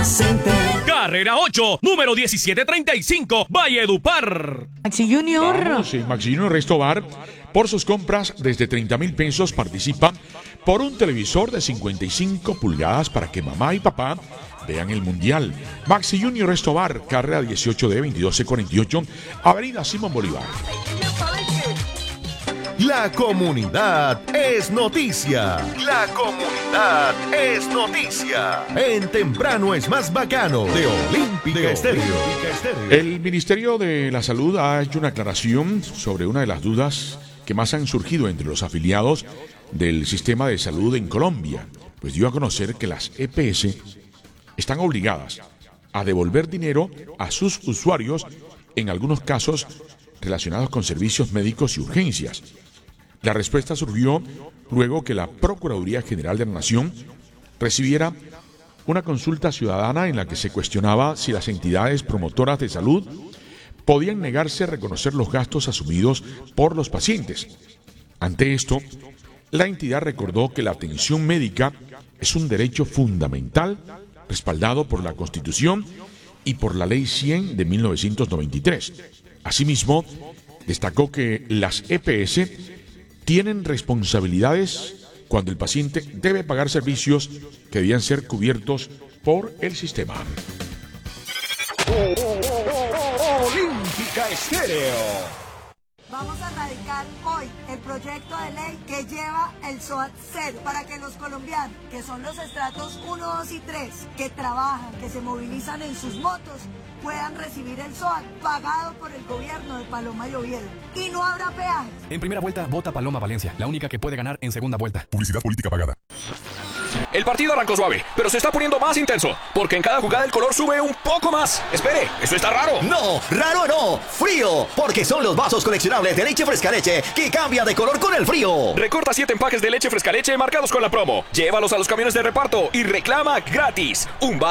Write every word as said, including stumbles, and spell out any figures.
Center. Carrera ocho, número diecisiete treinta y cinco, Valledupar. Maxi Junior. Vamos, sí, Maxi Junior Restobar, por sus compras desde treinta mil pesos, participa por un televisor de cincuenta y cinco pulgadas para que mamá y papá vean el Mundial. Maxi Junior Restobar, carrera dieciocho D veintidós C cuarenta y ocho, Avenida Simón Bolívar. La comunidad es noticia. La comunidad es noticia. En Temprano es más bacano de Olímpica Estéreo. El Ministerio de la Salud ha hecho una aclaración sobre una de las dudas que más han surgido entre los afiliados del sistema de salud en Colombia, pues dio a conocer que las E P S están obligadas a devolver dinero a sus usuarios en algunos casos relacionados con servicios médicos y urgencias. La respuesta surgió luego que la Procuraduría General de la Nación recibiera una consulta ciudadana en la que se cuestionaba si las entidades promotoras de salud podían negarse a reconocer los gastos asumidos por los pacientes. Ante esto, la entidad recordó que la atención médica es un derecho fundamental respaldado por la Constitución y por la Ley cien de mil novecientos noventa y tres. Asimismo, destacó que las E P S tienen responsabilidades cuando el paciente debe pagar servicios que debían ser cubiertos por el sistema. Olímpica Estéreo. Vamos a radicar hoy el proyecto de ley que lleva el SOAT cero para que los colombianos, que son los estratos uno, dos y tres, que trabajan, que se movilizan en sus motos, puedan recibir el SOAT pagado por el gobierno de Paloma y Oviedo. Y no habrá peajes. En primera vuelta, vota Paloma Valencia, la única que puede ganar en segunda vuelta. Publicidad política pagada. El partido arrancó suave, pero se está poniendo más intenso, porque en cada jugada el color sube un poco más. Espere, ¿eso está raro? No, raro no, frío, porque son los vasos coleccionables de leche fresca leche que cambian de color con el frío. Recorta siete empaques de leche fresca leche marcados con la promo. Llévalos a los camiones de reparto y reclama gratis un vaso